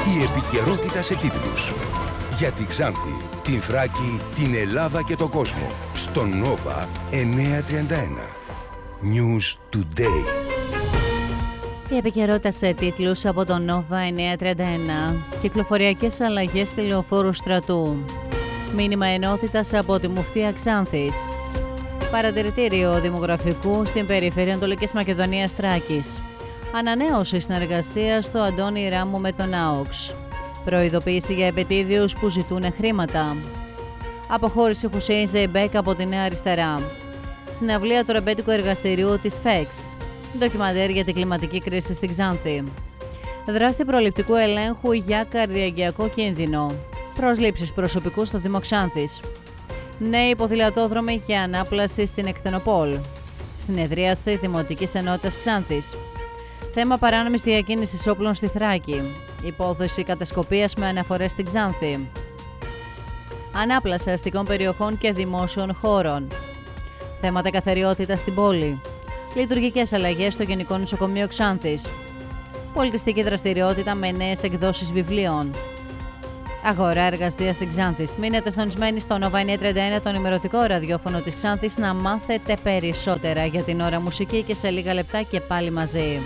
Η επικαιρότητα σε τίτλους. Για τη Ξάνθη, την Θράκη, την Ελλάδα και τον κόσμο. Στον Νόβα 931. News Today. Η επικαιρότητα σε τίτλους από τον Νόβα 931. Κυκλοφοριακές αλλαγές στη Λεωφόρου Στρατού. Μήνυμα ενότητας από τη Μουφτία Ξάνθης. Παρατηρητήριο δημογραφικού στην περιφέρεια Ανατολικής Μακεδονίας Θράκης. Ανανέωση συνεργασίας στο Αντώνη Ράμου με τον ΑΟΚΣ. Προειδοποίηση για επετίδιους που ζητούν χρήματα. Αποχώρηση Χουσέιν Ζεϊμπέκ από τη Νέα Αριστερά. Συναυλία του ρεμπέτικου εργαστηρίου της ΦΕΞ. Ντοκιμαντέρ για την κλιματική κρίση στην Ξάνθη. Δράση προληπτικού ελέγχου για καρδιαγγειακό κίνδυνο. Προσλήψεις προσωπικού στο Δήμο Ξάνθης. Νέοι ποδηλατόδρομοι και ανάπλαση στην Εκτενοπόλ. Συνεδρίαση Δημοτικής Ενότητας Ξάνθης. Θέμα παράνομης διακίνησης όπλων στη Θράκη. Υπόθεση κατασκοπίας με αναφορές στην Ξάνθη. Ανάπλαση αστικών περιοχών και δημόσιων χώρων. Θέματα καθαριότητας στην πόλη. Λειτουργικές αλλαγές στο Γενικό Νοσοκομείο Ξάνθης. Πολιτιστική δραστηριότητα με νέες εκδόσεις βιβλίων. Αγορά εργασίας στην Ξάνθης. Μείνετε συντονισμένοι στο Nova 931, το ενημερωτικό ραδιόφωνο της Ξάνθης, να μάθετε περισσότερα. Για την ώρα μουσική και σε λίγα λεπτά και πάλι μαζί.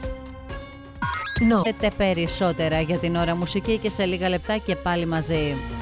Μάθετε περισσότερα για την ώρα μουσική και σε λίγα λεπτά και πάλι μαζί.